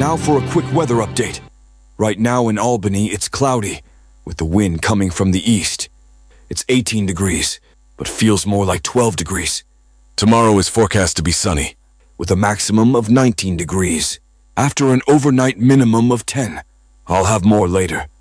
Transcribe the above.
Now for a quick weather update. Right now in Albany, it's cloudy, with the wind coming from the east. It's 18 degrees, but feels more like 12 degrees. Tomorrow is forecast to be sunny, with a maximum of 19 degrees, after an overnight minimum of 10. I'll have more later.